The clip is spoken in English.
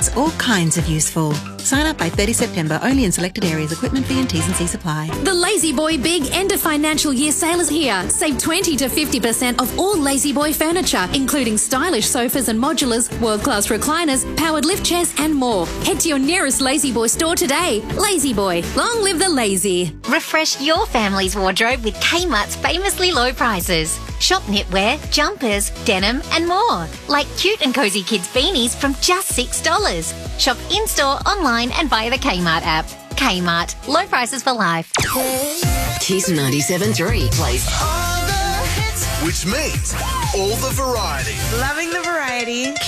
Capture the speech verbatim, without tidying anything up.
bags, all kinds of useful. Sign up by thirtieth of September, only in selected areas. Equipment fee and T's and C's apply. The Lazy Boy Big End of Financial Year sale is here. Save twenty to fifty percent off all Lazy Boy furniture, including stylish sofas and modulars, world-class recliners, powered lift chairs and more. Head to your nearest Lazy Boy store today. Lazy Boy, long live the lazy. Refresh your family's wardrobe with Kmart's famously low prices. Shop knitwear, jumpers, denim and more. Like cute and cosy kids beanies from just six dollars. Shop in-store, online and via the Kmart app. Kmart. Low prices for life. Kiss ninety-seven point three plays All the hits, which means all the variety. Loving the variety.